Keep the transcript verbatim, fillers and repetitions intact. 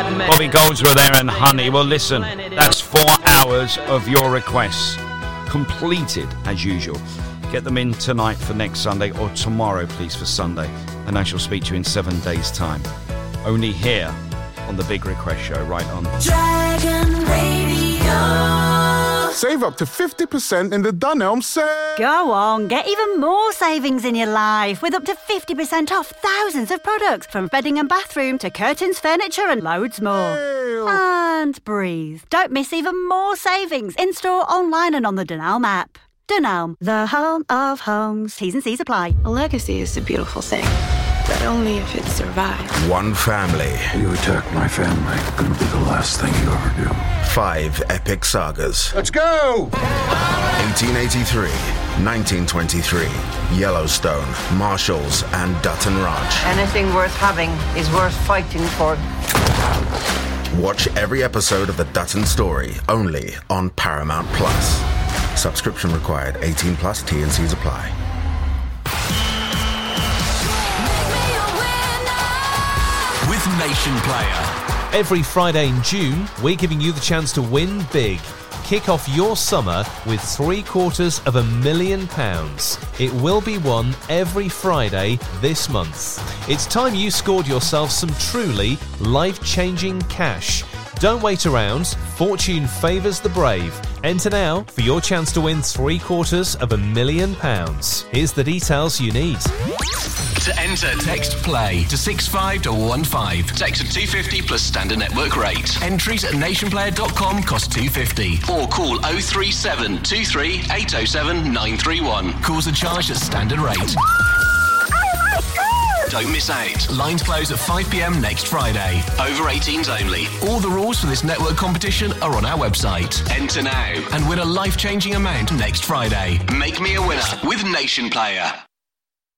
Bobby Goldsborough there and Honey. Well, listen, that's four hours of your requests completed as usual. Get them in tonight for next Sunday, or tomorrow, please, for Sunday. And I shall speak to you in seven days' time. Only here on the Big Request Show, right on Dragon Radio. Save up to fifty percent in the Dunelm sale. Go on, get even more savings in your life with up to fifty percent off thousands of products, from bedding and bathroom to curtains, furniture and loads more. Ew. And breathe. Don't miss even more savings in-store, online and on the Dunelm app. Dunelm, the home of homes. T's and C's apply. A legacy is a beautiful thing, but only if it survives. One family. You attack my family, gonna be the last thing you ever do. Five epic sagas. Let's go! eighteen eighty-three, nineteen twenty-three, Yellowstone, Marshalls, and Dutton Ranch. Anything worth having is worth fighting for. Watch every episode of The Dutton Story, only on Paramount Plus. Subscription required. eighteen plus. T and C's apply. With Nation Player. Every Friday in June, we're giving you the chance to win big. Kick off your summer with three quarters of a million pounds. It will be won every Friday this month. It's time you scored yourself some truly life-changing cash. Don't wait around. Fortune favours the brave. Enter now for your chance to win three quarters of a million pounds. Here's the details you need. To enter, text PLAY to six five one five. Text at two fifty plus standard network rate. Entries at nationplayer dot com cost two fifty. Or call oh three seven two three eight oh seven nine three one. Calls are charged at standard rate. Don't miss out. Lines close at five p.m. next Friday. Over eighteens only. All the rules for this network competition are on our website. Enter now and win a life-changing amount next Friday. Make me a winner with Nation Player.